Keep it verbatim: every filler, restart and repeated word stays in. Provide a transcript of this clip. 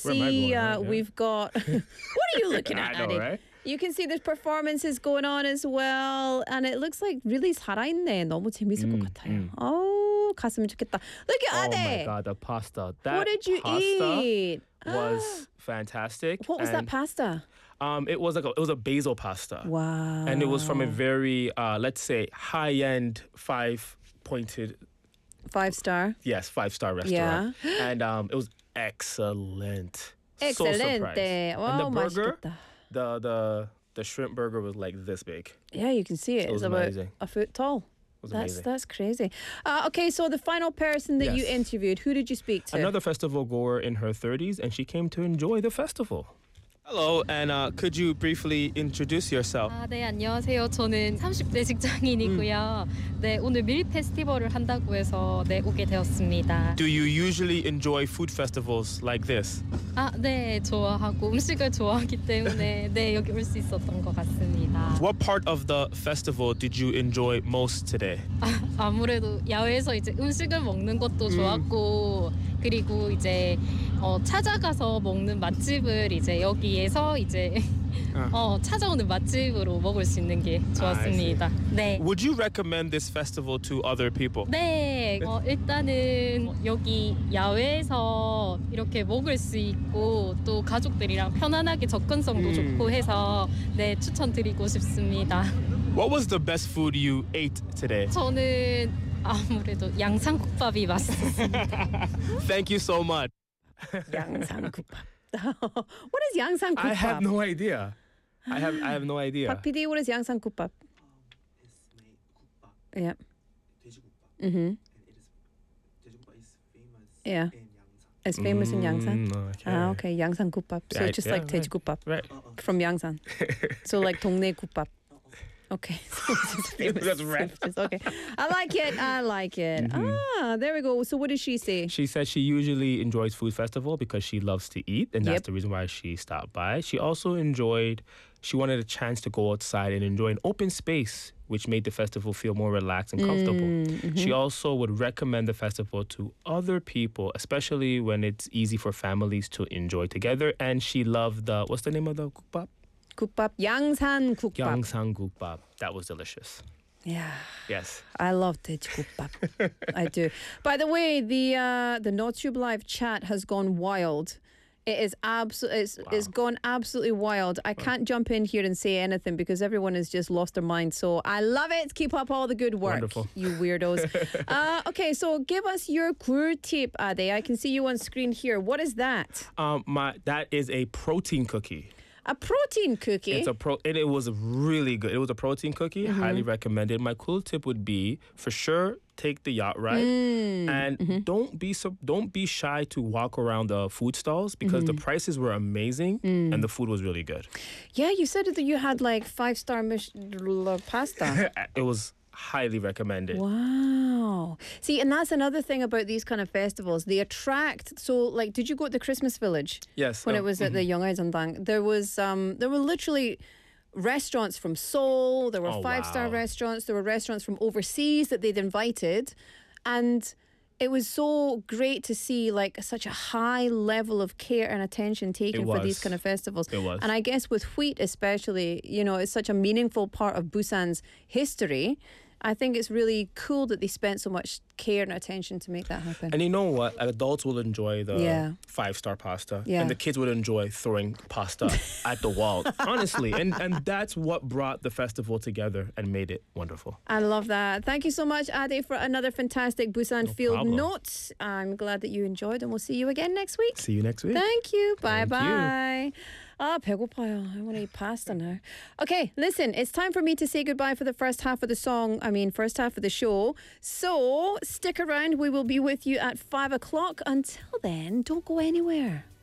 Where am I see going, uh, right? Yeah. we've got. What are you looking at, I know, Addy? right? You can see there's performances going on as well, and it looks like really 살아있네. 너무 재밌을 것 Mm, 같아요. mm. Oh, 갔으면 좋겠다. Look at Oh my Addy. god, the pasta. That What did you pasta eat? was fantastic. What was that and, pasta? Um, it was like a, it was a basil pasta. Wow. And it was from a very uh, let's say high end five pointed Five star. yes five star restaurant. And um, it was excellent. So Excelente. surprised. And the Oh, burger, 맛있겠다. the the the shrimp burger was like this big. Yeah, you can see it. It was it's about amazing. a foot tall. was That's amazing. that's crazy. Uh, okay, so the final person that you Yes. interviewed, who did you speak to? Another festival goer in her thirties, and she came to enjoy the festival. Hello, and uh, could you briefly introduce yourself? 아, 네, 안녕하세요. 저는 삼십 대 직장인이고요. 네, 오늘 밀 페스티벌을 한다고 해서 네, 오게 되었습니다. Do you usually enjoy food festivals like this? 아, 네, 좋아하고 음식을 좋아하기 때문에 네, 여기 올 수 있었던 것 같습니다. What part of the festival did you enjoy most today? 아, 아무래도 야외에서 이제 음식을 먹는 것도 좋았고 그리고 이제 어, 찾아가서 먹는 맛집을 이제 여기에서 이제 어, 찾아오는 맛집으로 먹을 수 있는 게 좋았습니다. 네. Would you recommend this festival to other people? 네, 어, 일단은 여기 야외에서 이렇게 먹을 수 있고 또 가족들이랑 편안하게 접근성도 음. 좋고 해서 네, 추천드리고 싶습니다. What was the best food you ate today? 저는 아무래도 양상국밥이 맛있었습니다. Thank you so much. 양상국밥. What is 양상국밥? I have no idea. I have I have no idea. Pak P D, what is 양상국밥? It's made 국밥, Yeah. 돼지국밥. Mm-hmm. And it is 돼지국밥 is famous Yeah. in Yangsan. It's famous in Yangsan. Mm, okay. Ah, okay. 양상국밥. So Yeah, it's just yeah, like right. 돼지국밥 Right. Uh-uh. from Yangsan. So like 동네 국밥. Okay. So it's just famous. That's right. It's just- okay. I like it. I like it. Ah, there we go. So what did she say? She said she usually enjoys food festival because she loves to eat, and that's Yep. the reason why she stopped by. She also enjoyed, she wanted a chance to go outside and enjoy an open space, which made the festival feel more relaxed and comfortable. Mm-hmm. She also would recommend the festival to other people, especially when it's easy for families to enjoy together. And she loved the, what's the name of the 국밥? 국밥. 양산 국밥. Yangsang 국밥. That was delicious. Yeah. Yes. I love 돼지국밥. I do. By the way, the uh, the NotTube Live chat has gone wild. It is absolutely it's, it's gone absolutely wild. I can't jump in here and say anything because everyone has just lost their mind. So I love it. Keep up all the good work, Wonderful. you weirdos. uh, okay, so give us your gur tip, Ade. I can see you on screen here. What is that? Um, my that is a protein cookie. A protein cookie. It's a pro. It, it was really good. It was a protein cookie. Mm-hmm. Highly recommended. My cool tip would be for sure take the yacht ride Mm, and mm-hmm. don't be so don't be shy to walk around the food stalls because the Mm-hmm. prices were amazing Mm. and the food was really good. Yeah, you said that you had like five star Mich- pasta. It was highly recommended. Wow. See, and that's another thing about these kind of festivals. They attract. So, like, did you go to the Christmas Village Yes. when uh, it was at the Yongaizandang? There was, um, there were literally restaurants from Seoul. There were Oh, five star wow. restaurants. There were restaurants from overseas that they'd invited, and it was so great to see like such a high level of care and attention taken It for these was. kind of festivals. It was. And I guess with wheat especially, you know, it's such a meaningful part of Busan's history. I think it's really cool that they spent so much care and attention to make that happen. And you know what? Adults will enjoy the Yeah. five star pasta, Yeah. and the kids would enjoy throwing pasta at the wall. Honestly, and and that's what brought the festival together and made it wonderful. I love that. Thank you so much, Ade, for another fantastic Busan No Field problem. Note. I'm glad that you enjoyed, and we'll see you again next week. See you next week. Thank you. Bye Thank bye. Ah, 배고파요. I want to eat pasta now. Okay, listen, it's time for me to say goodbye for the first half of the song. I mean, first half of the show. So stick around. We will be with you at five o'clock. Until then, don't go anywhere.